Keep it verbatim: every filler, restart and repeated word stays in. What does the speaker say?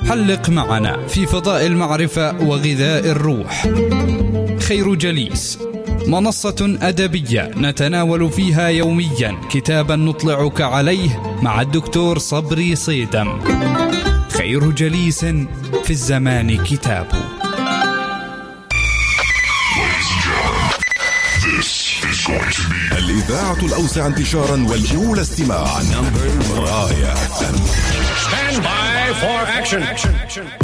حلق معنا في فضاء المعرفة وغذاء الروح. خير جليس، منصة أدبية نتناول فيها يوميا كتابا نطلعك عليه مع الدكتور صبري صيدم. خير جليس في الزمان كتاب. الإذاعة الأوسع انتشارا والأولى استماعا. راية. Stand by for action.